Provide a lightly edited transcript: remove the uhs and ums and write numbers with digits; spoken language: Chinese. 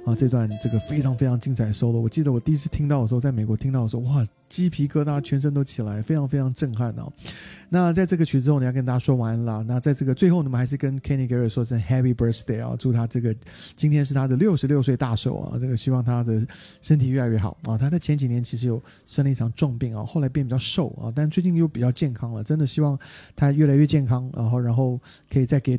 这段这个非常非常精彩 solo， 我记得我第一次听到的时候，在美国听到的时候，哇，鸡皮疙瘩全身都起来，非常非常震撼哦。那在这个曲之后，你要跟大家说晚安啦。那在这个最后呢，我们还是跟 Kenny Garrett 说声 Happy Birthday 啊，祝他这个今天是他的66岁大寿啊，这个希望他的身体越来越好啊。他在前几年其实有生了一场重病啊，后来变比较瘦啊，但最近又比较健康了，真的希望他越来越健康，然后可以再给